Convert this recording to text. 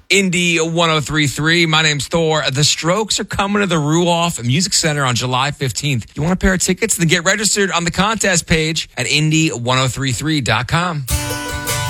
Indy 1033. My name's Thor. The Strokes are coming to the Ruoff Music Center on July 15th. You want a pair of tickets? Then get registered on the contest page at Indy1033.com.